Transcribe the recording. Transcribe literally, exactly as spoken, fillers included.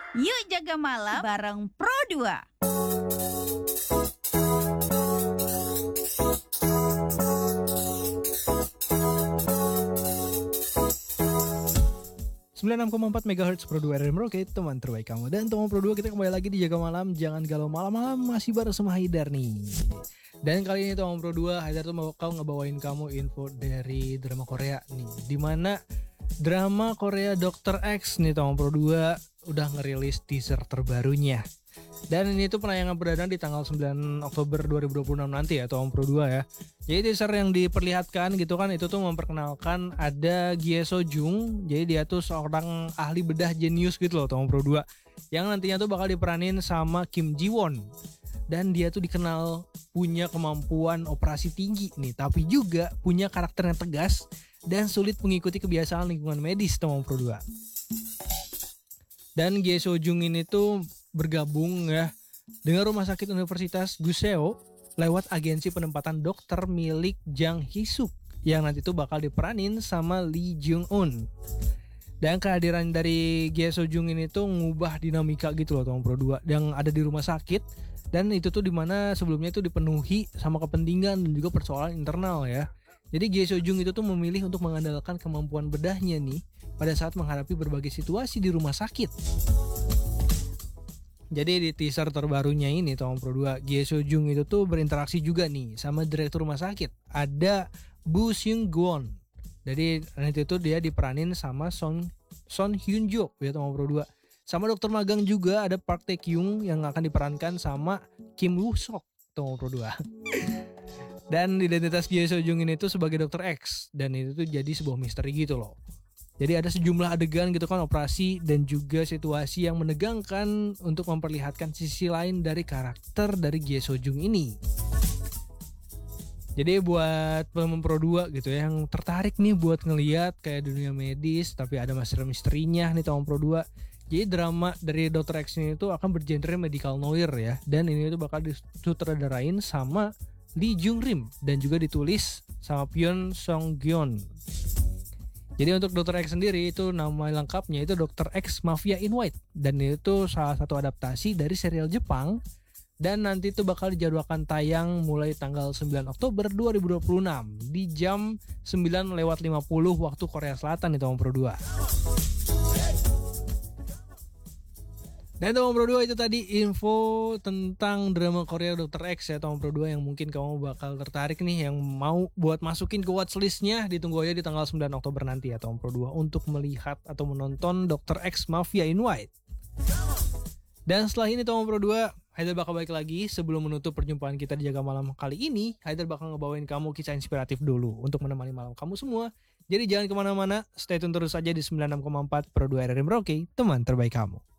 Yuk jaga malam bareng Pro dua. sembilan puluh enam koma empat megahertz Pro dua R R Merauke, teman terbaik kamu. Dan teman Pro dua, kita kembali lagi di Jaga Malam. Jangan galau malam-malam, masih bareng sama Haidar nih. Dan kali ini teman Pro dua, Haidar tuh mau kau ngebawain kamu info dari drama Korea nih. Dimana drama Korea dokter X nih teman Pro dua udah ngerilis teaser terbarunya. Dan ini tuh penayangan perdana di tanggal sembilan Oktober dua ribu dua puluh enam nanti ya Tom Pro dua ya. Jadi teaser yang diperlihatkan gitu kan, itu tuh memperkenalkan ada Gye So Jung. Jadi dia tuh seorang ahli bedah jenius gitu loh Tom Pro dua, yang nantinya tuh bakal diperanin sama Kim Ji Won. Dan dia tuh dikenal punya kemampuan operasi tinggi nih, tapi juga punya karakter yang tegas dan sulit mengikuti kebiasaan lingkungan medis Tom Pro dua. Dan Gye So Jung ini tuh bergabung ya dengan Rumah Sakit Universitas Guseo lewat agensi penempatan dokter milik Jang Hee-suk yang nanti tuh bakal diperanin sama Lee Jung Eun. Dan kehadiran dari Gye So Jung ini tuh ngubah dinamika gitu loh Tom Pro dua yang ada di rumah sakit, dan itu tuh dimana sebelumnya tuh dipenuhi sama kepentingan dan juga persoalan internal ya. Jadi Gye So Jung itu tuh memilih untuk mengandalkan kemampuan bedahnya nih pada saat menghadapi berbagai situasi di rumah sakit. Jadi di teaser terbarunya ini Tom Pro dua, Gye So Jung itu tuh berinteraksi juga nih sama direktur rumah sakit. Ada Bu Seung Gwon. Jadi nanti itu dia diperanin sama Son Son Hyun Jo ya Tom Pro dua. Sama dokter magang juga ada Park Tae Kyung yang akan diperankan sama Kim Woo Sok Tom Pro dua. Dan identitas Gye So Jung ini tuh sebagai dokter X, dan itu tuh jadi sebuah misteri gitu loh. Jadi ada sejumlah adegan gitu kan operasi dan juga situasi yang menegangkan untuk memperlihatkan sisi lain dari karakter dari Gye So Jung ini. Jadi buat pemain Pro dua gitu ya yang tertarik nih buat ngelihat kayak dunia medis tapi ada misteri-misterinya nih tahun Pro dua. Jadi drama dari dokter X ini tuh akan bergenre medical noir ya, dan ini tuh bakal disutradarain sama Lee Jung Rim dan juga ditulis sama Pyun Song Gyeon. Jadi untuk dokter X sendiri itu nama lengkapnya itu dokter X Mafia in White, dan itu salah satu adaptasi dari serial Jepang, dan nanti itu bakal dijadwalkan tayang mulai tanggal sembilan Oktober dua ribu dua puluh enam di jam sembilan lewat lima puluh waktu Korea Selatan itu Tom Pro dua. Dan Tom Pro dua itu tadi info tentang drama Korea dokter X ya Tom Pro dua yang mungkin kamu bakal tertarik nih, yang mau buat masukin ke watchlistnya. Ditunggu aja di tanggal sembilan Oktober nanti ya Tom Pro dua untuk melihat atau menonton dokter X Mafia in White. Dan setelah ini Tom Pro dua, Haidar bakal balik lagi. Sebelum menutup perjumpaan kita di Jaga Malam kali ini, Haidar bakal ngebawain kamu kisah inspiratif dulu untuk menemani malam kamu semua. Jadi jangan kemana-mana, stay tune terus aja di sembilan puluh enam koma empat Pro dua R R Merauke, teman terbaik kamu.